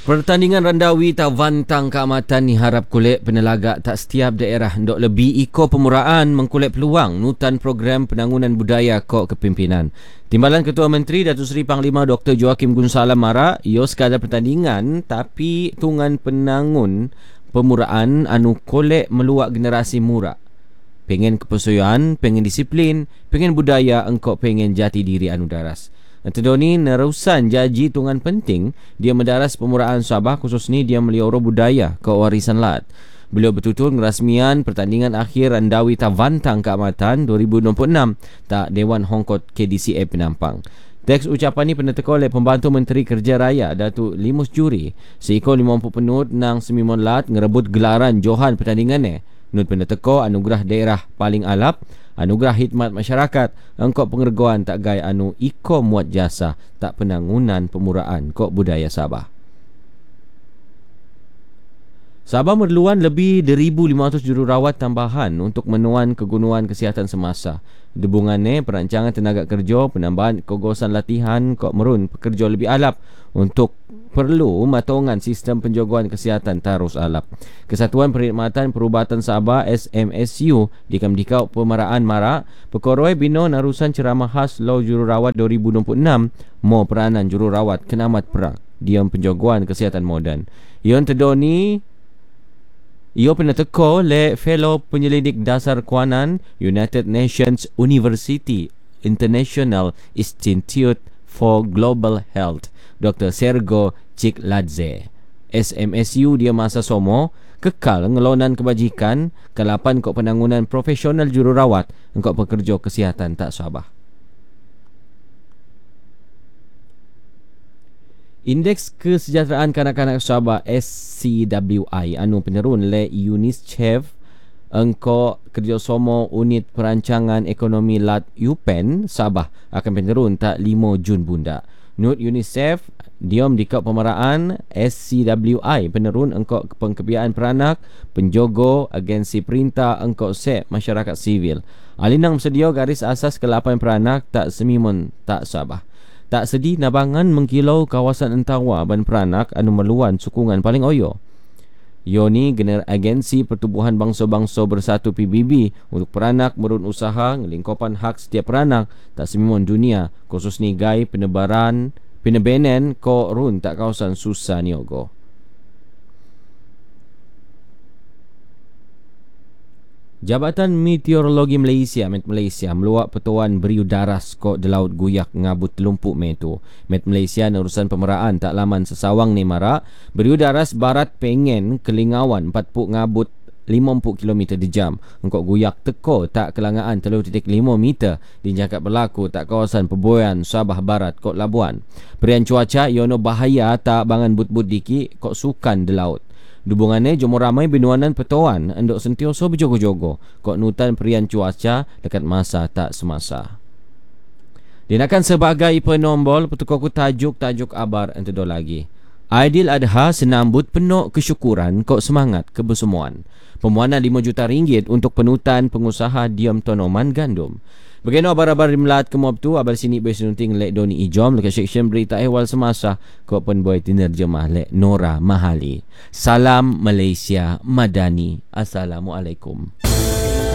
Pertandingan randawi Tavantang keamatan diharap kulit penelagak tak setiap daerah ndok lebih iko pemuraan mengkulit peluang nutan program penangunan budaya kok kepimpinan. Timbalan Ketua Menteri Datuk Seri Panglima Dr. Joaquim Gunsalam Mara, ia sekadar pertandingan tapi tungan penangun pemuraan anu kolek meluak generasi murak. Pengen kepesoyan, pengen disiplin, pengen budaya, engkau pengen jati diri anu daras. Antara ni nerusan jaji tungan penting dia mendaras pemuraan Sabah, khusus ni dia melioro budaya ke warisan lat. Beliau bertutur ngerasmian pertandingan akhir randawi Tavantang keamatan 2026 tak Dewan Hongkot KDCA penampang. Teks ucapan ni peneteka oleh Pembantu Menteri Kerja Raya Datuk Limus Juri seiko 50 penut nang semimon lat ngerebut gelaran Johan pertandingan ni. Nut peneteka anugerah daerah paling alap, anugerah khidmat masyarakat, engkau pengergoan tak gaya anu iko muat jasa tak penangunan pemuraan kok budaya Sabah. Sabah merluan lebih 1,500 jururawat tambahan untuk menuan kegunaan kesihatan semasa. Debungannya perancangan tenaga kerja, penambahan kogosan latihan kok merun pekerja lebih alap untuk perlu matongan sistem penjagaan kesihatan tarus alap. Kesatuan Perkhidmatan Perubatan Sabah SMSU di Kamdikau Pemaraan Mara pekoroi bino narusan ceramah khas Law Jururawat 2026 mo peranan jururawat kenamat perak diam penjagaan kesihatan moden. Ion tedoni ia peneteko le fellow penyelidik dasar Kuanan United Nations University International Institute for Global Health Dr. Sergo Cikladze. SMSU dia masa somo kekal ngelonan kebajikan kelapan kok penangunan profesional jururawat engkau pekerja kesihatan tak Sabah. Indeks Kesejahteraan Kanak-kanak Sabah SCWI anu penerun le UNICEF engkau kerjasama unit perancangan ekonomi lat UPEN Sabah akan penerun tak 5 Jun bunda. Nut UNICEF diam di kau pemeraan SCWI penerun engkau pengkebiaan peranak penjogo agensi perintah engkau sek masyarakat sivil. Alinang sedia garis asas ke-8 peranak tak semimon tak Sabah. Tak sedi nabangan mengkilau kawasan entawa ban peranak anu meluan sukungan paling oyo. Yoni agensi Pertubuhan Bangsa-Bangsa Bersatu PBB untuk peranak merun usaha ngelingkopan hak setiap peranak tak semimon dunia khusus ni gai penebenen ko run tak kawasan susah niogo. Jabatan Meteorologi Malaysia Met Malaysia meluak petuan beriu daras kok di laut guyak ngabut telumpuk metu. Met Malaysia urusan pemeraan tak laman sesawang ni mara beriu daras barat pengen kelingawan 40 ngabut 50 km di jam. Engkau guyak teko tak kelangaan 3.5 meter di jangka berlaku tak kawasan Peboyan Sabah Barat kok Labuan. Perian cuaca yono bahaya tak bangan but-but diki kok sukan di laut. Dubungannya jomo ramai binuanan petuan endok sentioso berjogo-jogo kok nutan perian cuaca dekat masa tak semasa. Dinakan sebagai penombol petukoku tajuk abar entedo lagi. Aidil Adha senambut penuh kesyukuran kok semangat kebersemuan. Pemuanan 5 juta ringgit untuk penutan pengusaha diam tonoman gandum. Bagaimana abar-abar di melat ke mob tu abar sini bersenunting lek Doni Ijom lekat seksyen berita ehwal semasa kok penboy tinerjemah lek Nora Mahali. Salam Malaysia Madani. Assalamualaikum.